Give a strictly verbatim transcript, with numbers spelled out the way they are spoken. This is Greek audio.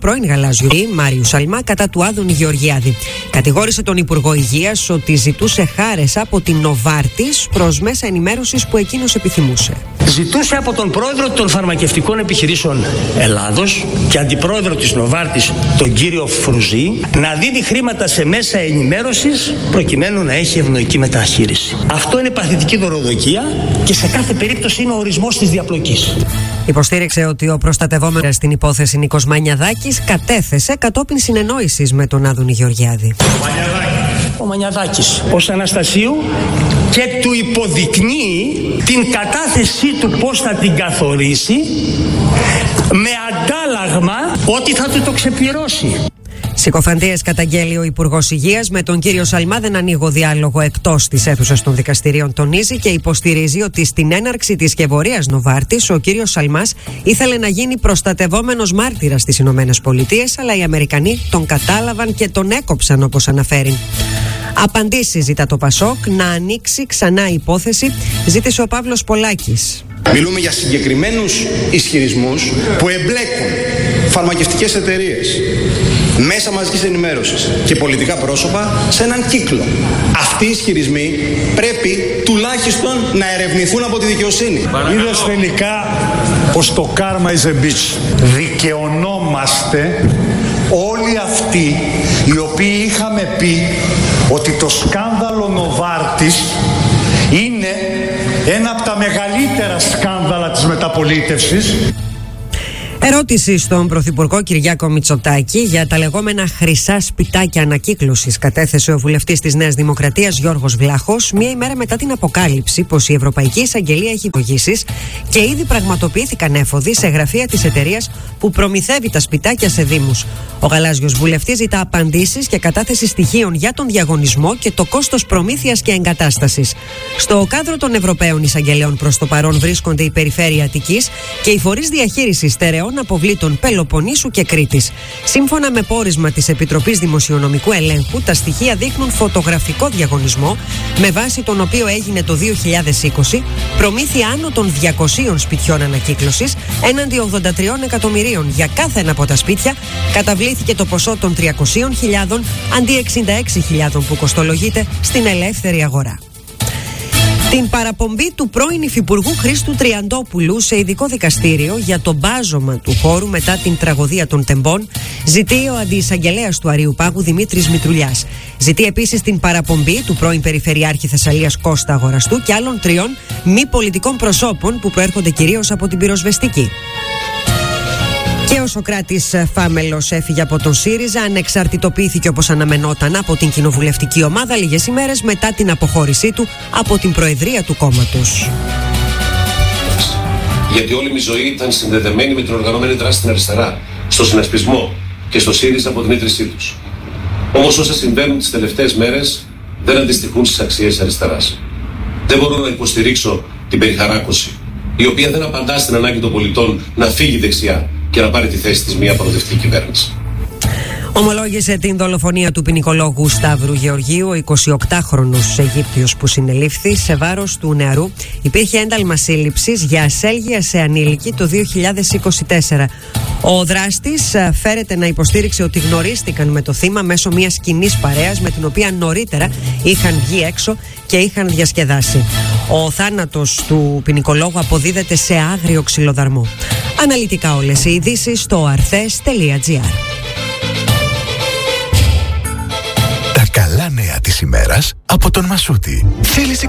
πρώην γαλάζιου Μάριου Σαλμά κατά του Άδωνη Γεωργιάδη. Κατηγόρησε τον Υπουργό Υγείας ότι ζητούσε χάρες από την Νοβάρτις προς μέσα ενημέρωσης που εκείνος επιθυμούσε. Ζητούσε από τον πρόεδρο των φαρμακευτικών επιχειρήσεων Ελλάδος και αντιπρόεδρο της Νοβάρτις, τον κύριο Φρουζή, να δίνει χρήματα σε μέσα ενημέρωσης προκειμένου να έχει ευνοϊκή μεταχείριση. Αυτό είναι παθητική δωροδοκία και σε κάθε περίπτωση είναι ο ορισμός της διαπλοκής. Υποστήριξε ότι ο προστατευόμενος στην υπόθεση Νίκος Μανιαδάκης κατέθεσε κατόπιν συνεννόησης με τον Άδωνη Γεωργιάδη. Ο Μανιαδάκης ως Αναστασίου και του υποδεικνύει την κατάθεσή του πώς θα την καθορίσει με αντάλλαγμα ότι θα του το ξεπληρώσει. Συκοφαντίες καταγγέλει ο Υπουργός Υγείας. Με τον κύριο Σαλμά δεν ανοίγω διάλογο εκτός της αίθουσας των δικαστηρίων, τονίζει και υποστηρίζει ότι στην έναρξη της σκευωρίας Νοβάρτις ο κύριος Σαλμάς ήθελε να γίνει προστατευόμενος μάρτυρας στις Ηνωμένες Πολιτείες, αλλά οι Αμερικανοί τον κατάλαβαν και τον έκοψαν, όπως αναφέρει. Απαντήσεις ζητά το Πασόκ, να ανοίξει ξανά η υπόθεση, ζήτησε ο Παύλος Πολάκης. Μιλούμε για συγκεκριμένους ισχυρισμούς που εμπλέκουν φαρμακευτικές εταιρείες, μέσα μαζικής ενημέρωσης και πολιτικά πρόσωπα σε έναν κύκλο. Αυτοί οι ισχυρισμοί πρέπει τουλάχιστον να ερευνηθούν από τη δικαιοσύνη. Είδες τελικά πως το karma is a bitch. Δικαιωνόμαστε όλοι αυτοί οι οποίοι είχαμε πει ότι το σκάνδαλο Νοβάρτις είναι ένα από τα μεγαλύτερα σκάνδαλα της μεταπολίτευσης. Ερώτηση στον Πρωθυπουργό Κυριάκο Μητσοτάκη για τα λεγόμενα χρυσά σπιτάκια ανακύκλωσης κατέθεσε ο βουλευτής της Νέας Δημοκρατίας Γιώργος Βλάχος, μία ημέρα μετά την αποκάλυψη πως η Ευρωπαϊκή Εισαγγελία έχει υπογήσεις και ήδη πραγματοποιήθηκαν έφοδοι σε γραφεία της εταιρείας που προμηθεύει τα σπιτάκια σε δήμους. Ο γαλάζιος βουλευτής ζητά απαντήσεις και κατάθεση στοιχείων για τον διαγωνισμό και το κόστος προμήθειας και εγκατάστασης. Στο κάδρο των Ευρωπαίων Εισαγγελέων προς το παρόν βρίσκονται η Περιφέρεια Αττικής και οι φορείς διαχείρισης στερεών αποβλήτων Πελοποννήσου και Κρήτης. Σύμφωνα με πόρισμα της Επιτροπής Δημοσιονομικού Ελέγχου, τα στοιχεία δείχνουν φωτογραφικό διαγωνισμό με βάση τον οποίο έγινε το δύο χιλιάδες είκοσι προμήθεια άνω των διακοσίων σπιτιών ανακύκλωσης έναντι ογδόντα τριών εκατομμυρίων. Για κάθε ένα από τα σπίτια καταβλήθηκε το ποσό των τριακοσίων χιλιάδων αντί εξήντα έξι χιλιάδων που κοστολογείται στην ελεύθερη αγορά. Την παραπομπή του πρώην Υφυπουργού Χρήστου Τριαντόπουλου σε ειδικό δικαστήριο για το μπάζωμα του χώρου μετά την τραγωδία των Τεμπών ζητεί ο αντιεισαγγελέας του Αριού Πάγου Δημήτρης Μητρουλιάς. Ζητεί επίσης την παραπομπή του πρώην Περιφερειάρχη Θεσσαλίας Κώστα Αγοραστού και άλλων τριών μη πολιτικών προσώπων που προέρχονται κυρίως από την πυροσβεστική. Και ο Σωκράτης Φάμελος έφυγε από τον ΣΥΡΙΖΑ, ανεξαρτητοποιήθηκε όπως αναμενόταν από την κοινοβουλευτική ομάδα λίγες ημέρες μετά την αποχώρησή του από την προεδρία του κόμματος. Γιατί όλη μου η ζωή ήταν συνδεδεμένη με την οργανωμένη δράση στην αριστερά, στο συνασπισμό και στο ΣΥΡΙΖΑ από την ίδρυσή τους. Όμως όσα συμβαίνουν τις τελευταίες μέρες δεν αντιστοιχούν στις αξίες αριστεράς. Δεν μπορώ να υποστηρίξω την περιχαράκωση, η οποία δεν απαντά στην ανάγκη των πολιτών να φύγει δεξιά και να πάρει τη θέση της μια προοδευτική κυβέρνηση. Ομολόγησε την δολοφονία του ποινικολόγου Σταύρου Γεωργίου, ο εικοσιοκτάχρονος Αιγύπτιος που συνελήφθη σε βάρος του νεαρού. Υπήρχε ένταλμα σύλληψης για ασέλγεια σε ανήλικη το δύο χιλιάδες είκοσι τέσσερα. Ο δράστης φέρεται να υποστήριξε ότι γνωρίστηκαν με το θύμα μέσω μιας κοινής παρέας με την οποία νωρίτερα είχαν βγει έξω και είχαν διασκεδάσει. Ο θάνατος του ποινικολόγου αποδίδεται σε άγριο ξυλοδαρμό. Αναλυτικά όλες οι ειδήσεις στο αρθές τελεία τζι άρ. Τα καλά νέα της ημέρας από τον Μασούτη. Θέλεις